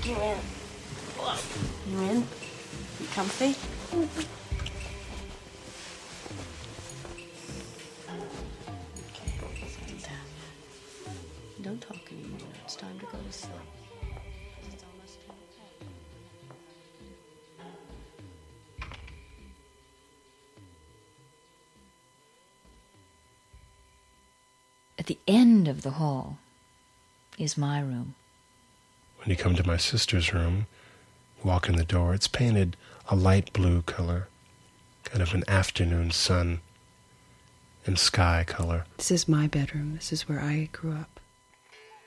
You in? You in? You comfy? Okay, settle down. Don't talk anymore. It's time to go to sleep. It's almost 10 o'clock. At the end of the hall is my room. When you come to my sister's room, you walk in the door, it's painted a light blue color, kind of an afternoon sun and sky color. This is my bedroom. This is where I grew up.